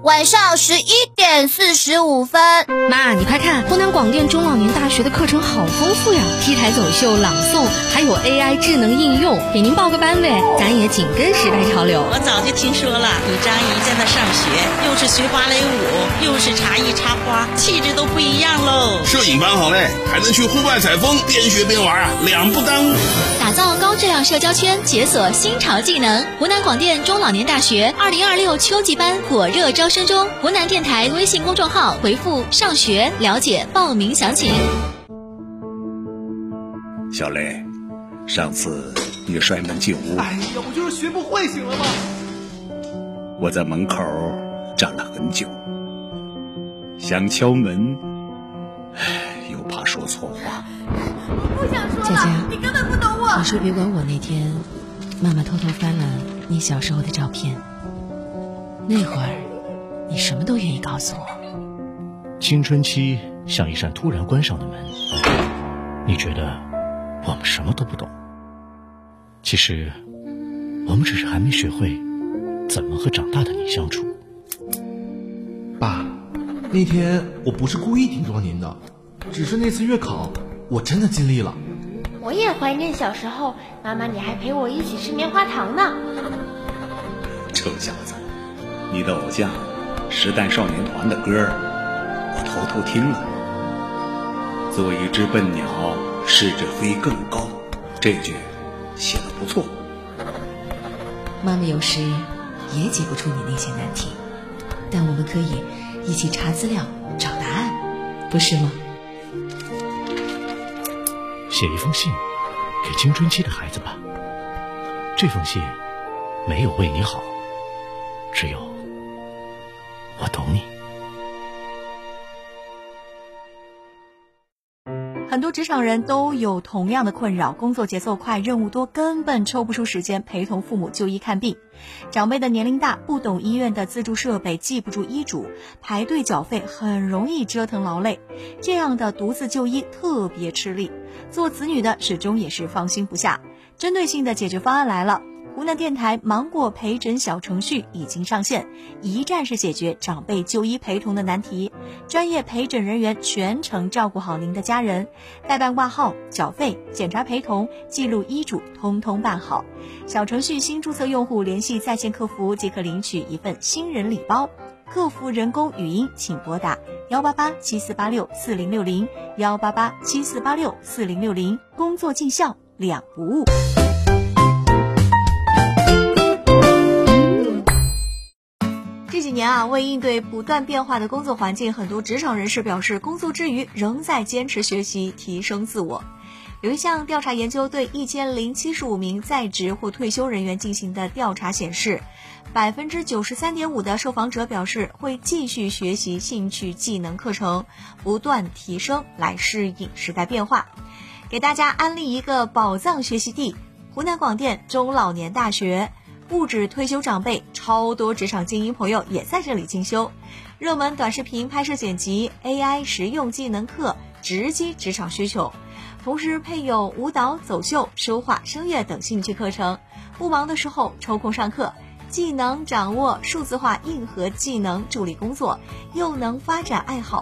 晚上11:45。 妈，你快看，湖南广电中老年大学的课程好丰富呀，T台走秀、朗诵，还有 AI 智能应用，给您报个班呗，咱也紧跟时代潮流。 我早就听说了，你张姨在那上学，又是学芭蕾舞，又是茶艺插花，气质都不一样喽。 摄影班好嘞，还能去户外采风，边学边玩啊，两不耽误。 打造高质量社交圈，解锁新潮技能。湖南广电中老年大学2026秋季班火热招生中，湖南电台微信公众号回复“上学”了解报名详情。 小雷，上次你摔门进屋， 哎呀，我就是学不会，行了吗？ 我在门口站了很久，想敲门，又怕说错话。 不想说了， 佳佳， 你根本不懂我。 你说别管我那天，妈妈偷偷翻了你小时候的照片，那会儿你什么都愿意告诉我。 青春期像一扇突然关上的门，你觉得我们什么都不懂，其实我们只是还没学会怎么和长大的你相处。 爸，那天我不是故意顶撞您的，只是那次月考我真的尽力了。 我也怀念小时候，妈妈你还陪我一起吃棉花糖呢。 臭小子，你的偶像时代少年团的歌我偷偷听了。做一只笨鸟，试着飞更高，这句写得不错。 妈妈有时也解不出你那些难题，但我们可以一起查资料找答案，不是吗？ 写一封信给青春期的孩子吧，这封信没有为你好，只有我懂你。 很多职场人都有同样的困扰，工作节奏快，任务多，根本抽不出时间陪同父母就医看病。长辈的年龄大，不懂医院的自助设备，记不住医嘱，排队缴费，很容易折腾劳累。这样的独自就医特别吃力，做子女的始终也是放心不下。针对性的解决方案来了。湖南电台芒果陪诊小程序已经上线，一站式解决长辈就医陪同的难题，专业陪诊人员全程照顾好您的家人，代办挂号、缴费、检查陪同、记录医嘱，通通办好。小程序新注册用户联系在线客服即可领取一份新人礼包，客服人工语音请拨打18874864060 18874864060，工作尽孝，两不误。这几年为应对不断变化的工作环境，很多职场人士表示，工作之余仍在坚持学习，提升自我。有一项调查研究对1075名在职或退休人员进行的调查显示，93.5%的受访者表示会继续学习兴趣技能课程，不断提升来适应时代变化。给大家安利一个宝藏学习地——湖南广电中老年大学。不止退休长辈，超多职场精英朋友也在这里进修。热门短视频拍摄剪辑、AI 实用技能课，直击职场需求。同时配有舞蹈、走秀、书画、声乐等兴趣课程。不忙的时候抽空上课，既能掌握数字化硬核技能助力工作，又能发展爱好